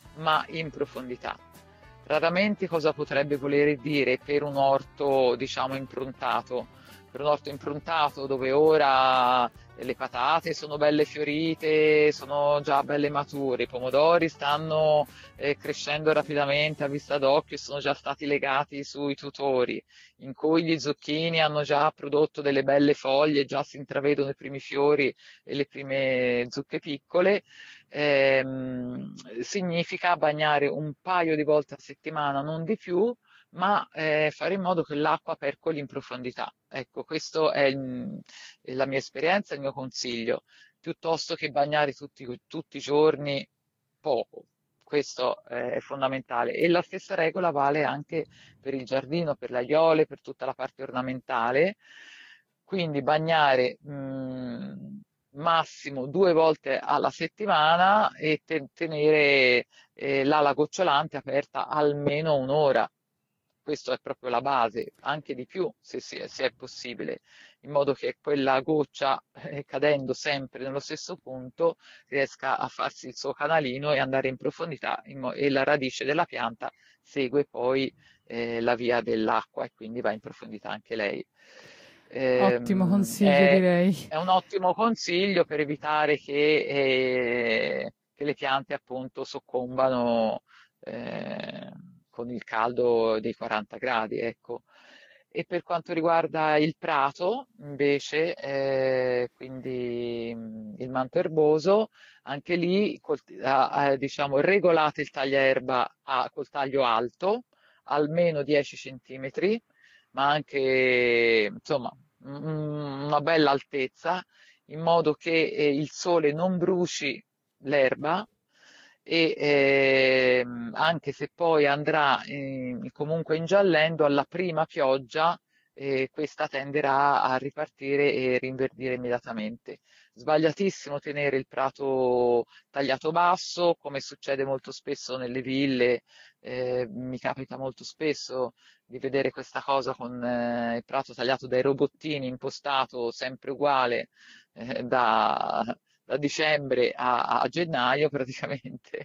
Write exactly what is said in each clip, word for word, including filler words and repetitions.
ma in profondità. Raramente cosa potrebbe voler dire per un orto, diciamo, improntato? Per un orto improntato dove ora le patate sono belle fiorite, sono già belle mature, i pomodori stanno eh, crescendo rapidamente a vista d'occhio e sono già stati legati sui tutori, in cui gli zucchini hanno già prodotto delle belle foglie, già si intravedono i primi fiori e le prime zucche piccole. Ehm, significa bagnare un paio di volte a settimana, non di più, ma eh, fare in modo che l'acqua percoli in profondità. Ecco, questo è il- la mia esperienza, il mio consiglio, piuttosto che bagnare tutti, tutti i giorni poco. Questo eh, è fondamentale. E la stessa regola vale anche per il giardino, per l'aiole, per tutta la parte ornamentale. Quindi bagnare mh, massimo due volte alla settimana e te- tenere eh, l'ala gocciolante aperta almeno un'ora. Questo è proprio la base, anche di più se, si- se è possibile, in modo che quella goccia, eh, cadendo sempre nello stesso punto, riesca a farsi il suo canalino e andare in profondità in mo- e la radice della pianta segue poi eh, la via dell'acqua e quindi va in profondità anche lei. Ottimo Ehm, consiglio, è, direi. è un ottimo consiglio per evitare che, eh, che le piante appunto soccombano eh, con il caldo dei quaranta gradi, ecco. E per quanto riguarda il prato, invece, eh, quindi mh, il manto erboso, anche lì col- a- a- diciamo, regolate il tagliaerba a- col taglio alto, almeno dieci centimetri, ma anche insomma un- una bella altezza, in modo che eh, il sole non bruci l'erba e ehm, anche se poi andrà eh, comunque ingiallendo alla prima pioggia, eh, questa tenderà a ripartire e rinverdire immediatamente. Sbagliatissimo tenere il prato tagliato basso, come succede molto spesso nelle ville, eh, mi capita molto spesso di vedere questa cosa con eh, il prato tagliato dai robottini, impostato sempre uguale eh, da, da dicembre a, a gennaio praticamente.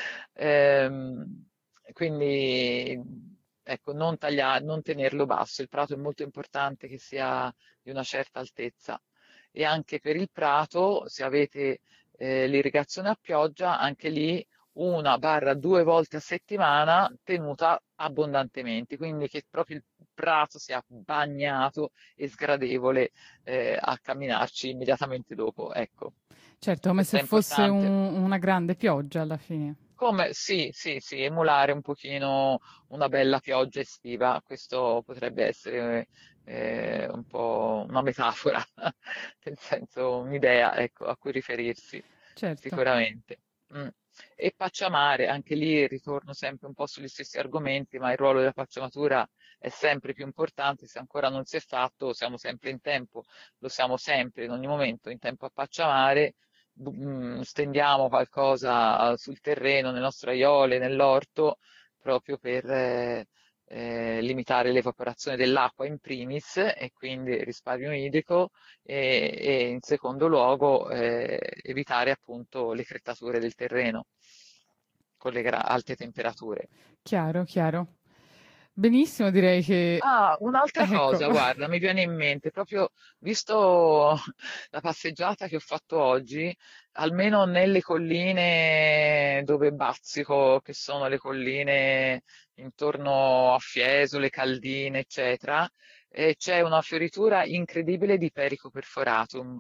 Ehm, quindi ecco, non tagliare, non tenerlo basso. Il prato è molto importante che sia di una certa altezza. E anche per il prato, se avete eh, l'irrigazione a pioggia, anche lì una barra due volte a settimana tenuta abbondantemente, quindi che proprio il prato sia bagnato e sgradevole eh, a camminarci immediatamente dopo. Ecco, Certo, come questo se è fosse importante. un- una grande pioggia alla fine. Come, sì, sì, sì, emulare un pochino una bella pioggia estiva, questo potrebbe essere eh, un po' una metafora, nel senso un'idea, ecco, a cui riferirsi, Certo. sicuramente. Mm. E pacciamare, anche lì ritorno sempre un po' sugli stessi argomenti, ma il ruolo della pacciamatura è sempre più importante, se ancora non si è fatto, siamo sempre in tempo, lo siamo sempre, in ogni momento, in tempo a pacciamare bu- mm, stendiamo qualcosa sul terreno, nel nostro aiole, nell'orto, proprio per eh, eh, limitare l'evaporazione dell'acqua in primis e quindi risparmio idrico e, e in secondo luogo eh, evitare appunto le crettature del terreno con le gra- alte temperature. Chiaro, chiaro. Benissimo, direi che... Ah, un'altra Ecco, cosa, guarda, mi viene in mente, proprio visto la passeggiata che ho fatto oggi, almeno nelle colline dove bazzico, che sono le colline intorno a Fiesole, Caldine, eccetera, eh, c'è una fioritura incredibile di Perico perforatum.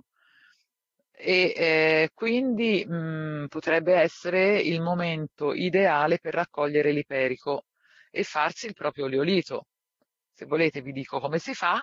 E eh, quindi mh, potrebbe essere il momento ideale per raccogliere l'iperico e farsi il proprio oleolito. Se volete vi dico come si fa.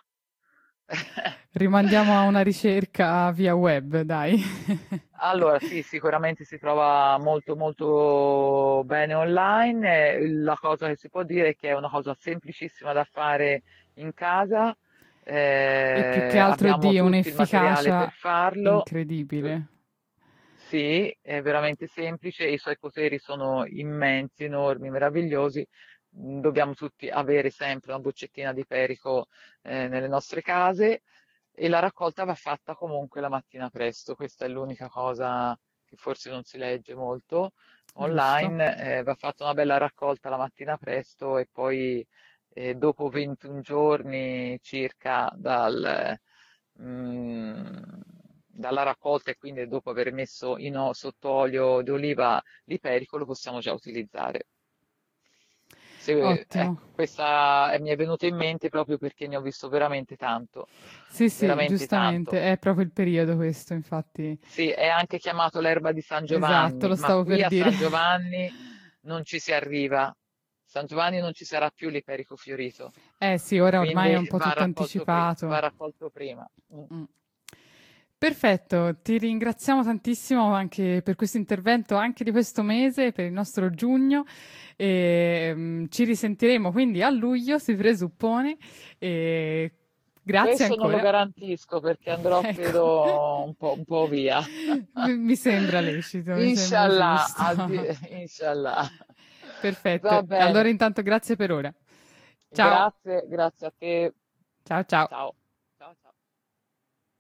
rimandiamo a una ricerca via web, dai. Allora, sì, sicuramente si trova molto molto bene online. Eh, La cosa che si può dire è che è una cosa semplicissima da fare in casa. E più che Eh, altro è abbiamo di tutto il materiale per un'efficacia farlo. incredibile. Sì, è veramente semplice, i suoi poteri sono immensi, enormi, meravigliosi. Mm, Dobbiamo tutti avere sempre una boccettina di perico eh, nelle nostre case e la raccolta va fatta comunque la mattina presto. Questa è l'unica cosa che forse non si legge molto, giusto. online, eh, va fatta una bella raccolta la mattina presto e poi eh, dopo ventuno giorni circa dal, mm, dalla raccolta e quindi dopo aver messo in o- sotto olio d'oliva l'iperico lo possiamo già utilizzare. Se- Ottimo. ecco, questa eh, mi è venuta in mente proprio perché ne ho visto veramente tanto, Sì, sì, veramente tanto. giustamente, è proprio il periodo questo, infatti. Sì, è anche chiamato l'erba di San Esatto, Giovanni, lo ma stavo qui per a dire. San Giovanni non ci si arriva. San Giovanni non ci sarà più l'iperico fiorito, Eh sì, ora ormai è quindi un po' va tutto raccolto, pri- va anticipato. raccolto prima. Mm. Mm. Perfetto, ti ringraziamo tantissimo anche per questo intervento, anche di questo mese, per il nostro giugno. E, mm, ci risentiremo quindi a luglio, si presuppone. E grazie Questo non lo ancora. garantisco perché andrò, Ecco, credo, un po', un po' via. mi mi sembra lecito, mi sembra Inshallah, giusto. addi- inshallah. Va Perfetto, allora bene, intanto grazie per ora. Ciao, grazie, grazie a te. ciao, ciao. Ciao.